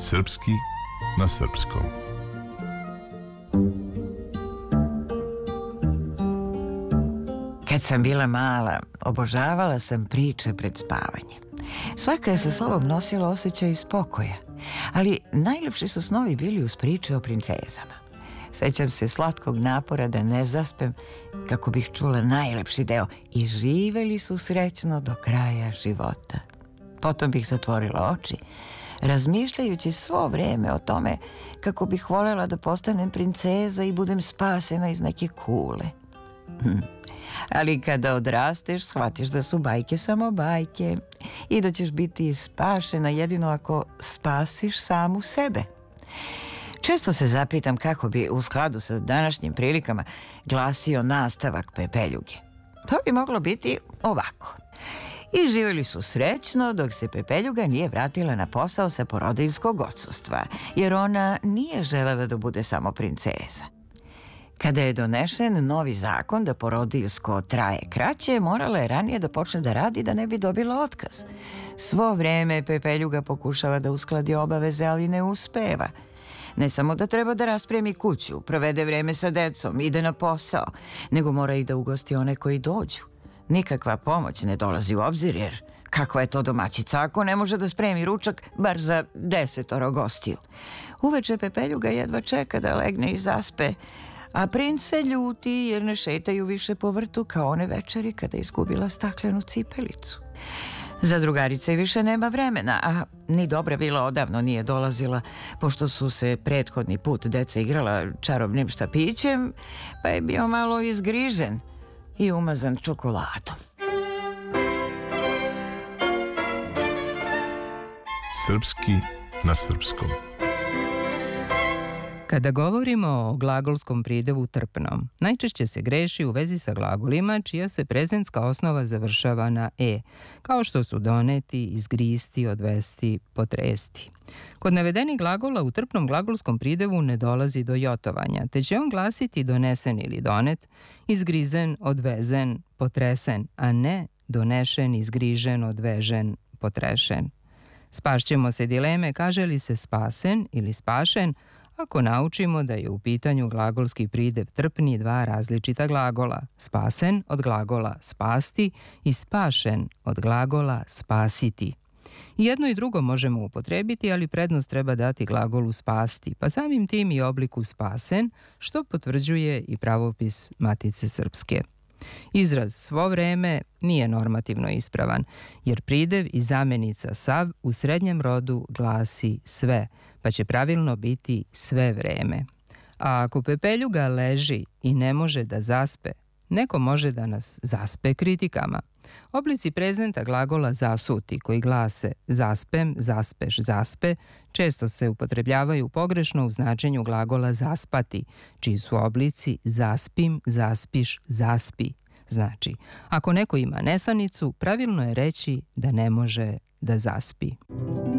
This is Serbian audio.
Srpski na srpskom. Kad sam bila mala, obožavala sam priče pred spavanje. Svaka je sa sobom nosila osjećaj spokoja, ali najlepši su snovi bili uz priče o princezama. Sećam se slatkog napora da ne zaspem kako bih čula najlepši deo i živeli su srećno do kraja života. Potom bih zatvorila oči, razmišljajući svo vreme o tome kako bih voljela da postanem princeza i budem spasena iz neke kule. Ali kada odrasteš, shvatiš da su bajke samo bajke i da ćeš biti spašena jedino ako spasiš samu sebe. Često se zapitam kako bi u skladu sa današnjim prilikama glasio nastavak Pepeljuge. To bi moglo biti ovako. I živjeli su srećno dok se Pepeljuga nije vratila na posao sa porodiljskog odsustva, jer ona nije želela da bude samo princeza. Kada je donešen novi zakon da porodiljsko traje kraće, morala je ranije da počne da radi da ne bi dobila otkaz. Svo vreme Pepeljuga pokušava da uskladi obaveze, ali ne uspeva. Ne samo da treba da raspremi kuću, provede vreme sa decom, ide na posao, nego mora i da ugosti one koji dođu. Nikakva pomoć ne dolazi u obzir, jer kakva je to domaćica ako ne može da spremi ručak bar za 10 gostiju. Uveče Pepeljuga jedva čeka da legne i zaspe, a princ se ljuti jer ne šetaju više po vrtu kao one večeri kada je izgubila staklenu cipelicu. Za drugarice više nema vremena, a ni dobra vila odavno nije dolazila, pošto su se prethodni put deca igrala čarobnim štapićem, pa je bio malo izgrižen i umazan čokoladom. Srpski na srpskom. Kada govorimo o glagolskom pridevu trpno, najčešće se greši u vezi sa glagolima čija se prezentska osnova završava na e, kao što su doneti, izgristi, odvesti, potresti. Kod navedenih glagola u trpnom glagolskom pridevu ne dolazi do jotovanja, te će on glasiti donesen ili donet, izgrizen, odvezen, potresen, a ne donešen, izgrižen, odvežen, potrešen. Spašćemo se dileme kaže li se spasen ili spašen, ako naučimo da je u pitanju glagolski pridev trpni dva različita glagola, spasen od glagola spasti i spašen od glagola spasiti. I jedno i drugo možemo upotrebiti, ali prednost treba dati glagolu spasti, pa samim tim i obliku spasen, što potvrđuje i pravopis Matice Srpske. Izraz svo vreme nije normativno ispravan, jer pridev i zamenica sav u srednjem rodu glasi sve, pa će pravilno biti sve vreme. A ako Pepeljuga leži i ne može da zaspe, neko može da nas zaspe kritikama. Oblici prezenta glagola zasuti, koji glase zaspem, zaspeš, zaspe, često se upotrebljavaju pogrešno u značenju glagola zaspati, čiji su oblici zaspim, zaspiš, zaspi. Znači, ako neko ima nesanicu, pravilno je reći da ne može da zaspi.